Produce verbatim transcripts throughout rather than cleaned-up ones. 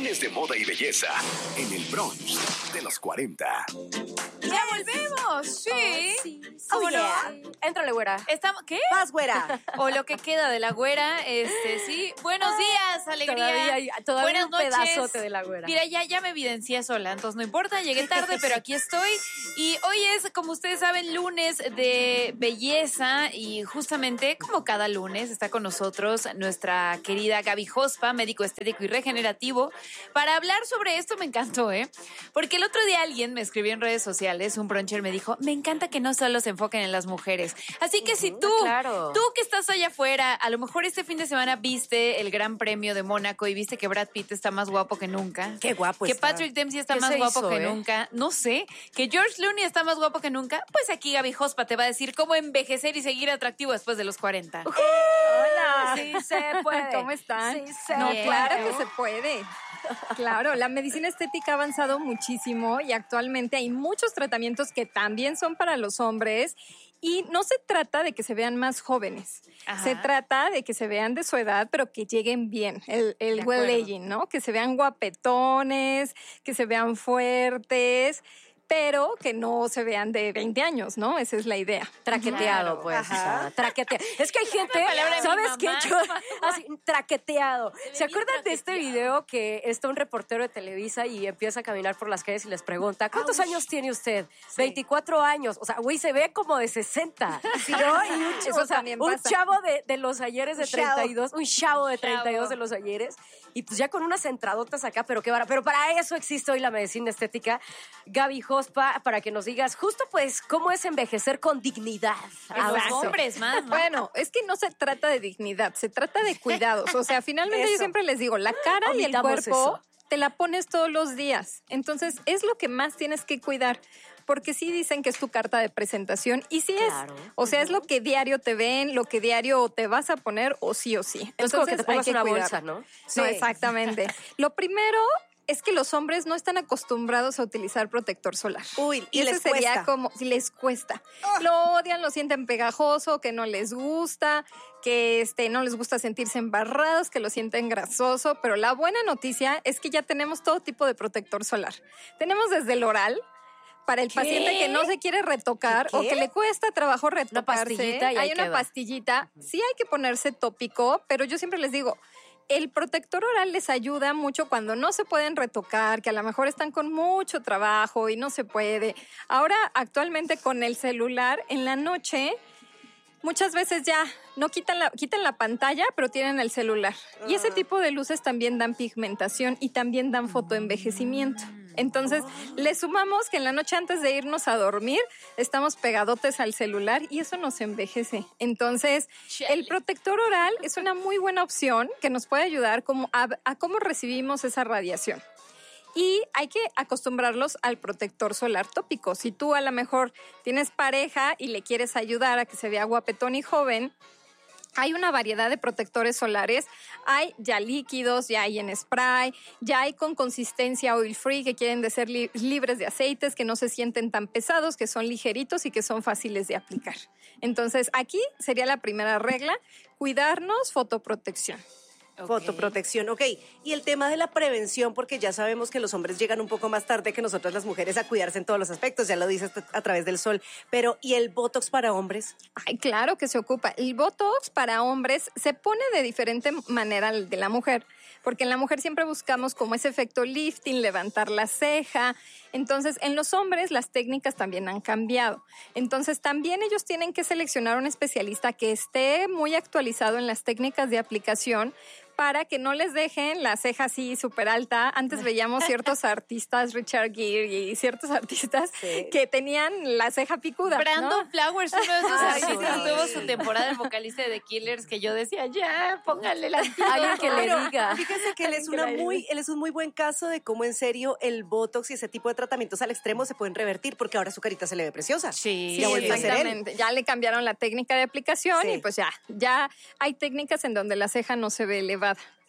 Hablemos de moda y belleza en el brunch de los cuarenta. ¡Ya volvemos! Sí. Oh, sí, sí. ¿Cómo Oh, no? yeah. Éntrale, güera. Estamos, ¿qué? Vas, güera. O lo que queda de la güera, este, sí. Buenos días, alegría. Todavía hay todavía Buenas un noches. pedazote de la güera. Mira, ya, ya me evidencié sola, entonces no importa, llegué tarde, pero aquí estoy. Y hoy es, como ustedes saben, lunes de belleza y justamente, como cada lunes, está con nosotros nuestra querida Gaby Jospa, médico estético y regenerativo, para hablar sobre esto. Me encantó, ¿eh? Porque el otro día alguien me escribió en redes sociales, un bruncher me dijo, me encanta que no solo se enfoquen en las mujeres. Así que si tú, claro. tú que estás allá afuera, a lo mejor este fin de semana viste el Gran Premio de Mónaco y viste que Brad Pitt está más guapo que nunca. Qué guapo Que está. Patrick Dempsey está ¿Qué más se guapo hizo, que eh? nunca. No sé. Que George Clooney está más guapo que nunca. Pues aquí Gaby Jospa te va a decir cómo envejecer y seguir atractivo después de los cuarenta. Hola. Sí se puede. ¿Cómo están? Sí se No, Bien. claro que se puede. Claro, la medicina estética ha avanzado muchísimo y actualmente hay muchos tratamientos que también son para los hombres y no se trata de que se vean más jóvenes. Ajá. Se trata de que se vean de su edad, pero que lleguen bien, el, el De well acuerdo. aging, ¿no? Que se vean guapetones, que se vean fuertes, pero que no se vean de veinte años, ¿no? Esa es la idea. Traqueteado, Claro. pues. Ajá. o sea, traqueteado. Es que hay gente, Una palabra de mi ¿sabes qué? mamá. Yo, así, traqueteado. ¿Se bien acuerdan de este traqueteado. video que está un reportero de Televisa y empieza a caminar por las calles y les pregunta, ¿cuántos años tiene usted? veinticuatro años. O sea, güey, se ve como de sesenta. ¿Sí, no? Y un, ch- Eso o sea, también un pasa. chavo de, de los ayeres de Un chavo. treinta y dos, un chavo de Chavo. treinta y dos de los ayeres, y pues ya con unas entradotas acá, pero qué vara. Pero para eso existe hoy la medicina estética. Gaby Jospa, para que nos digas justo pues cómo es envejecer con dignidad. En los Abrazo. hombres más, ¿no? Bueno, es que no se trata de dignidad, se trata de cuidados. O sea, finalmente Eso. yo siempre les digo, la cara y el Omitamos cuerpo eso. te la pones todos los días. Entonces, es lo que más tienes que cuidar. Porque sí dicen que es tu carta de presentación y sí Claro. es. O sea, es lo que diario te ven, lo que diario te vas a poner o sí o sí. Es como que te Entonces, pongas hay una cuidarlo. bolsa, ¿no? No, exactamente. Lo primero es que los hombres no están acostumbrados a utilizar protector solar. Uy, y ese les sería cuesta. como si les cuesta. Lo odian, lo sienten pegajoso, que no les gusta, que este no les gusta sentirse embarrados, que lo sienten grasoso, pero la buena noticia es que ya tenemos todo tipo de protector solar. Tenemos desde el oral para el paciente que no se quiere retocar ¿Qué? o que le cuesta trabajo retocarse. pastillita y ahí hay una queda. pastillita. Sí hay que ponerse tópico, pero yo siempre les digo, el protector oral les ayuda mucho cuando no se pueden retocar, que a lo mejor están con mucho trabajo y no se puede. Ahora, actualmente con el celular, en la noche, muchas veces ya no quitan la, quitan la pantalla, pero tienen el celular. Y ese tipo de luces también dan pigmentación y también dan fotoenvejecimiento. Entonces, le sumamos que en la noche antes de irnos a dormir, estamos pegadotes al celular y eso nos envejece. Entonces, Chale. el protector oral es una muy buena opción que nos puede ayudar como a, a cómo recibimos esa radiación. Y hay que acostumbrarlos al protector solar tópico. Si tú a lo mejor tienes pareja y le quieres ayudar a que se vea guapetón y joven, hay una variedad de protectores solares. Hay ya líquidos, ya hay en spray, ya hay con consistencia oil free que quieren de ser li- libres de aceites, que no se sienten tan pesados, que son ligeritos y que son fáciles de aplicar. Entonces, aquí sería la primera regla, cuidarnos, fotoprotección. Ok. Fotoprotección, ok. Y el tema de la prevención, porque ya sabemos que los hombres llegan un poco más tarde que nosotras las mujeres a cuidarse en todos los aspectos, ya lo dices a través del sol, pero ¿y el Botox para hombres? Ay, claro que se ocupa. El Botox para hombres se pone de diferente manera al de la mujer, porque en la mujer siempre buscamos como ese efecto lifting, levantar la ceja. Entonces, en los hombres las técnicas también han cambiado. Entonces, también ellos tienen que seleccionar un especialista que esté muy actualizado en las técnicas de aplicación para que no les dejen la ceja así súper alta. Antes veíamos ciertos artistas, Richard Gere y ciertos artistas Sí. que tenían la ceja picuda. Brandon ¿no? Flowers, uno de esos Ay, artistas, sí. tuvo su temporada de vocalista de The Killers que yo decía, ya, póngale la Alguien que le Pero diga. Fíjense que él es, Que una la ayude. muy, él es un muy buen caso de cómo en serio el Botox y ese tipo de tratamientos al extremo se pueden revertir porque ahora su carita se le ve preciosa. Sí, ya volvió a ser él. Exactamente. Ya le cambiaron la técnica de aplicación Sí. y pues ya, ya hay técnicas en donde la ceja no se ve elevada.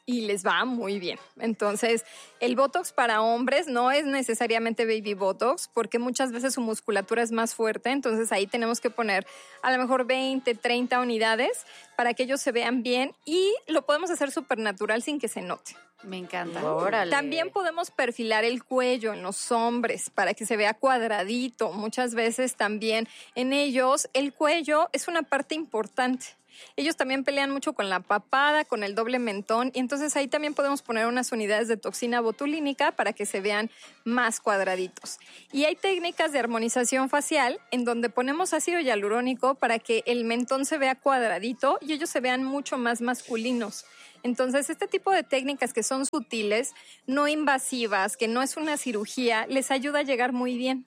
y les va muy bien. Entonces, el Botox para hombres no es necesariamente baby Botox porque muchas veces su musculatura es más fuerte, entonces ahí tenemos que poner a lo mejor veinte, treinta unidades para que ellos se vean bien y lo podemos hacer súper natural sin que se note. Me encanta. Órale. También podemos perfilar el cuello en los hombres para que se vea cuadradito. Muchas veces también en ellos el cuello es una parte importante. Ellos también pelean mucho con la papada, con el doble mentón, y entonces ahí también podemos poner unas unidades de toxina botulínica para que se vean más cuadraditos. Y hay técnicas de armonización facial en donde ponemos ácido hialurónico para que el mentón se vea cuadradito y ellos se vean mucho más masculinos. Entonces, este tipo de técnicas que son sutiles, no invasivas, que no es una cirugía, les ayuda a llegar muy bien.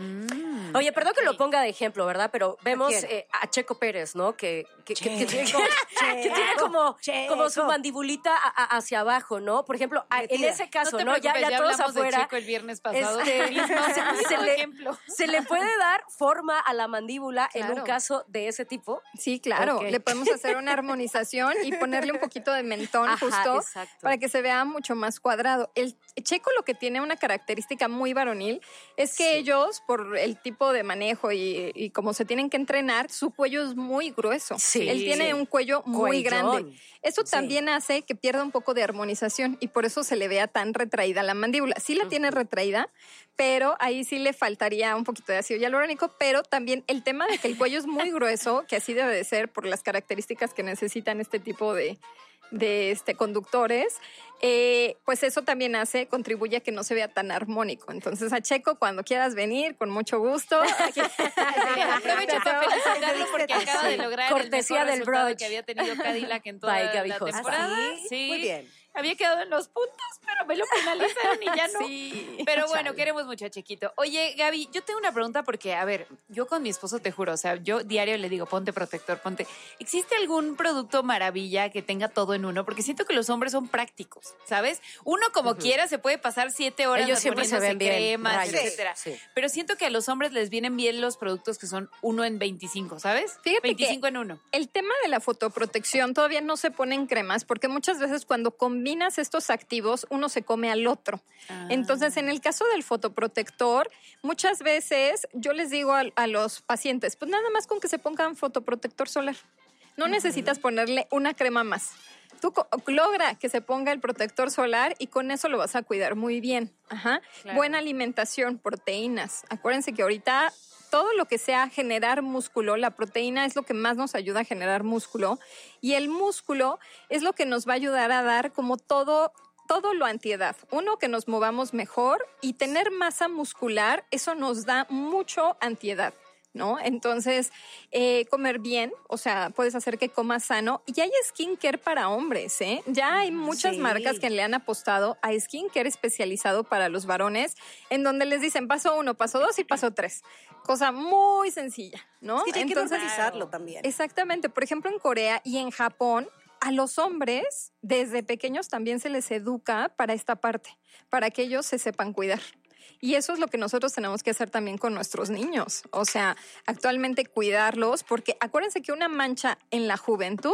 Mm. Oye, perdón que lo ponga de ejemplo, ¿verdad? Pero vemos ¿A quién? eh, a Checo Pérez, ¿no? Que, que, que- que tiene, Checo, que tiene como, Checo. como su mandibulita a- a- hacia abajo, ¿no? Por ejemplo, a- en Metida. ese caso, te ¿no? Ya, preocupes, ya todos hablamos de afuera. Checo el viernes pasado. Este, Mismo- se, mismo se le, ejemplo. se le puede dar forma a la mandíbula en un Claro. caso de ese tipo. Sí, claro. Ok. Le podemos hacer una armonización y ponerle un poquito de mentón Ajá, justo exacto. para que se vea mucho más cuadrado. El Checo lo que tiene una característica muy varonil es que Sí. ellos, por el tipo de manejo y, y como se tienen que entrenar, su cuello es muy grueso. Sí. Él tiene Sí. un cuello muy Cuellón. grande. Eso Sí. también hace que pierda un poco de armonización y por eso se le vea tan retraída la mandíbula. Sí la tiene retraída, pero ahí sí le faltaría un poquito de ácido hialurónico, pero también el tema de que el cuello es muy grueso, que así debe de ser por las características que necesitan este tipo de, de este, conductores, eh, pues eso también hace, contribuye a que no se vea tan armónico. Entonces, a Checo, cuando quieras venir, con mucho gusto. Aquí- Aprovecho para felicitarlo porque acaba de lograr Cortesía el mejor del resultado brunch. que había tenido Cadillac en toda By Gaby la Host. temporada. ¿Ah, sí? Sí. Muy bien. Había quedado en los puntos, pero me lo penalizaron y ya no. Sí. Pero bueno, queremos mucho a Chequito. Oye, Gaby, yo tengo una pregunta porque, a ver, yo con mi esposo te juro, o sea, yo diario le digo, ponte protector, ponte. ¿Existe algún producto maravilla que tenga todo en uno? Porque siento que los hombres son prácticos, ¿sabes? Uno como quiera se puede pasar siete horas Ellos siempre se poniéndose ven bien, cremas, rayos. etcétera. Sí. Pero siento que a los hombres les vienen bien los productos que son uno en veinticinco, ¿sabes? Fíjate que- veinticinco en uno. El tema de la fotoprotección todavía no se pone en cremas porque muchas veces cuando combinas estos activos uno se come al otro. Ah. Entonces, en el caso del fotoprotector, muchas veces yo les digo a, a los pacientes, pues nada más con que se pongan fotoprotector solar. No necesitas ponerle una crema más. Tú co- logra que se ponga el protector solar y con eso lo vas a cuidar muy bien. Ajá. Claro. Buena alimentación, proteínas. Acuérdense que ahorita todo lo que sea generar músculo, la proteína es lo que más nos ayuda a generar músculo y el músculo es lo que nos va a ayudar a dar como todo todo lo antiedad. Uno, que nos movamos mejor y tener masa muscular, eso nos da mucho antiedad, ¿no? Entonces, eh, comer bien, o sea, puedes hacer que comas sano. Y hay skincare para hombres, ¿eh? Ya hay muchas Sí. marcas que le han apostado a skincare especializado para los varones, en donde les dicen paso uno, paso dos y paso tres. Cosa muy sencilla, ¿no? Es que ya hay que Entonces, normalizarlo también. exactamente. Por ejemplo, en Corea y en Japón, a los hombres desde pequeños también se les educa para esta parte, para que ellos se sepan cuidar. Y eso es lo que nosotros tenemos que hacer también con nuestros niños. O sea, actualmente cuidarlos, porque acuérdense que una mancha en la juventud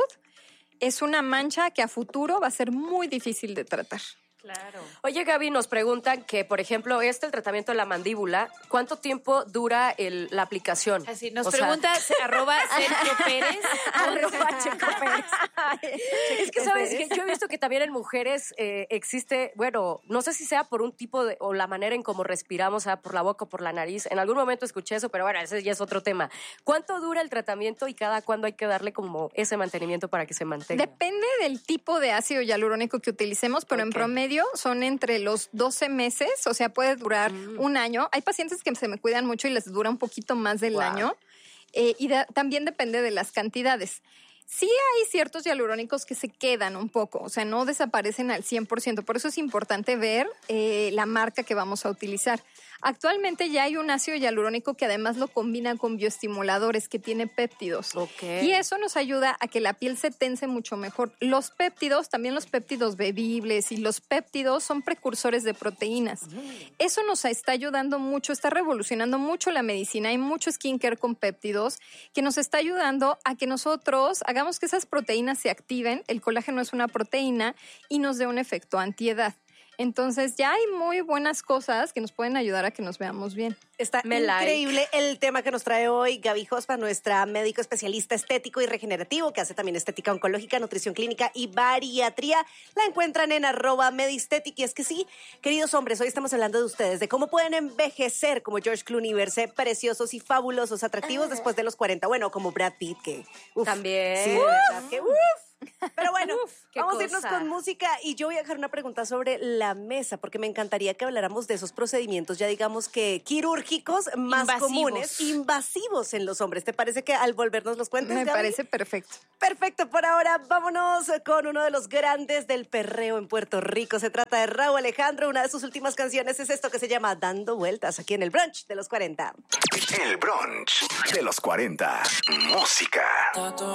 es una mancha que a futuro va a ser muy difícil de tratar. Claro. Oye, Gaby, nos preguntan que, por ejemplo, este, el tratamiento de la mandíbula, ¿cuánto tiempo dura el, la aplicación? Así, nos O sea, pregunta arroba Sergio Pérez. arroba Checo Pérez. Es que, ¿sabes? Que yo he visto que también en mujeres eh, existe, bueno, no sé si sea por un tipo de, o la manera en cómo respiramos, sea por la boca o por la nariz. En algún momento escuché eso, pero bueno, ese ya es otro tema. ¿Cuánto dura el tratamiento y cada cuándo hay que darle como ese mantenimiento para que se mantenga? Depende del tipo de ácido hialurónico que utilicemos, pero en Ok. promedio son entre los doce meses, o sea, puede durar Mm. un año. Hay pacientes que se me cuidan mucho y les dura un poquito más del Wow. año. Eh, y da- también depende de las cantidades. Sí hay ciertos hialurónicos que se quedan un poco, o sea, no desaparecen al cien por ciento. Por eso es importante ver eh, la marca que vamos a utilizar. Actualmente ya hay un ácido hialurónico que además lo combina con bioestimuladores, que tiene péptidos. Ok. Y eso nos ayuda a que la piel se tense mucho mejor. Los péptidos, también los péptidos bebibles y los péptidos son precursores de proteínas. Eso nos está ayudando mucho, está revolucionando mucho la medicina. Hay mucho skincare con péptidos que nos está ayudando a que nosotros hagamos que esas proteínas se activen. El colágeno es una proteína y nos dé un efecto antiedad. Entonces ya hay muy buenas cosas que nos pueden ayudar a que nos veamos bien. Está Me like. increíble el tema que nos trae hoy Gaby Hospa, nuestra médico especialista estético y regenerativo, que hace también estética oncológica, nutrición clínica y bariatría. La encuentran en arroba medistética. Y es que sí, queridos hombres, hoy estamos hablando de ustedes, de cómo pueden envejecer como George Clooney, verse preciosos y fabulosos, atractivos después de los cuarenta. Bueno, como Brad Pitt, que... uf, También. Sí, de verdad que... uf. Pero bueno, qué vamos a irnos cosa. con música y yo voy a dejar una pregunta sobre la mesa, porque me encantaría que habláramos de esos procedimientos, ya digamos que quirúrgicos más Invasivos. comunes, invasivos en los hombres. ¿Te parece que al volvernos los cuentes, Me Gaby? parece perfecto. Perfecto, por ahora vámonos con uno de los grandes del perreo en Puerto Rico. Se trata de Rauw Alejandro, una de sus últimas canciones es esto que se llama Dando Vueltas, aquí en el brunch de los cuarenta. El brunch de los cuarenta. Música.